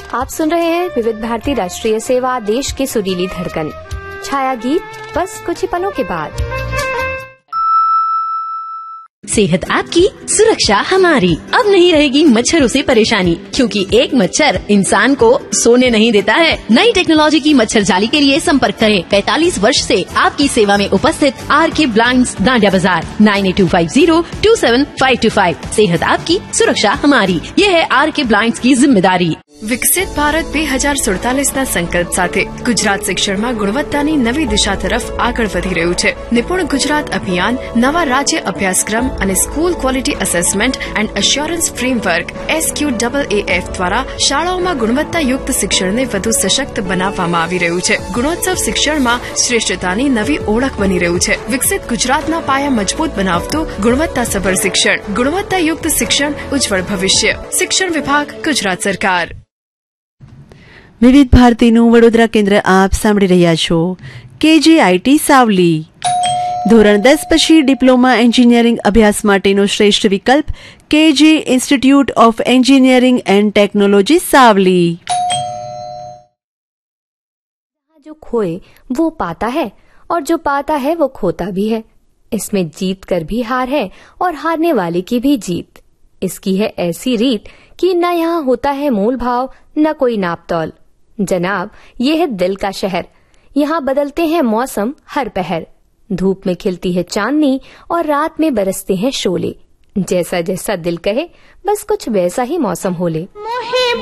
आप सुन रहे हैं विविध भारती राष्ट्रीय सेवा, देश की सुरीली धड़कन। छाया गीत बस कुछ ही पलों के बाद। सेहत आपकी, सुरक्षा हमारी। अब नहीं रहेगी मच्छरों से परेशानी, क्योंकि एक मच्छर इंसान को सोने नहीं देता है। नई टेक्नोलॉजी की मच्छर जाली के लिए संपर्क करें 45 वर्ष से आपकी सेवा में उपस्थित आर.के. ब्लाइंड्स, डांडिया बाजार। 9820275225। सेहत आपकी, सुरक्षा हमारी, ये है आर.के. ब्लाइंड्स की जिम्मेदारी। વિકસિત ભારત 2047ના સંકલ્પ સાથે ગુજરાત શિક્ષણમાં ગુણવત્તાની નવી દિશા તરફ આગળ વધી રહ્યું છે. નિપુણ ગુજરાત અભિયાન નવા રાજ્ય અભ્યાસક્રમ અને school quality assessment and assurance framework SQAAF દ્વારા શાળાઓમાં ગુણવત્તાયુક્ત શિક્ષણને વધુ સશક્ત બનાવવામાં આવી રહ્યું છે. ગુણોત્સવ શિક્ષણમાં શ્રેષ્ઠતાની નવી ઓળખ બની રહ્યું છે. વિકસિત ગુજરાતના પાયા મજબૂત બનાવતું ગુણવત્તાસભર શિક્ષણ, ગુણવત્તાયુક્ત શિક્ષણ, ઉજ્જવળ ભવિષ્ય. શિક્ષણ વિભાગ, ગુજરાત સરકાર. વિવિધ ભારતીનું વડોદરા કેન્દ્ર આપ સાંભળી રહ્યા છો. KJIT સાવલી ધોરણ 10 પછી ડિપ્લોમા એન્જિનિયરિંગ અભ્યાસ માટેનો શ્રેષ્ઠ વિકલ્પ KJ institute of engineering and technology Savli. जो खोए वो पाता है और जो पाता है वो खोता भी है. इसमें जीत कर भी हार है और हारने वाले की भी जीत. इसकी है ऐसी रीत कि न यहाँ होता है मोल भाव न कोई नाप तौल. जनाब, ये है दिल का शहर. यहाँ बदलते हैं मौसम हर पहर. धूप में खिलती है चांदनी और रात में बरसते हैं शोले. जैसा जैसा दिल कहे बस कुछ वैसा ही मौसम होले.